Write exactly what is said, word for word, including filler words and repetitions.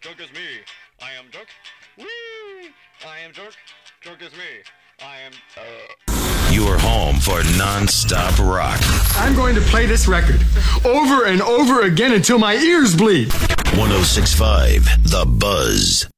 Drunk as me. I am drunk. Whee! I am drunk. Drunk as me. I am. Uh... Your home for non-stop rock. I'm going to play this record over and over again until my ears bleed. one oh six point five The Buzz.